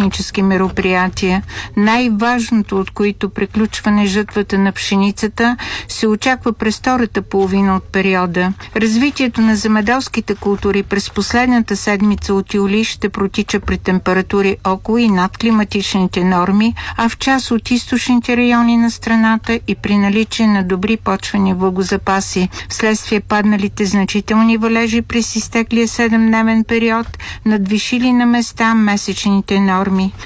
технически мероприятия, най-важното от които приключване жътвата на пшеницата се очаква през втората половина от периода. Развитието на земеделските култури през последната седмица от юли ще протича при температури около и над климатичните норми, а в част от източните райони на страната и при наличие на добри почвени влагозапаси. Вследствие падналите значителни валежи през изтеклия 7-дневен период, надвишили на места месечните норми.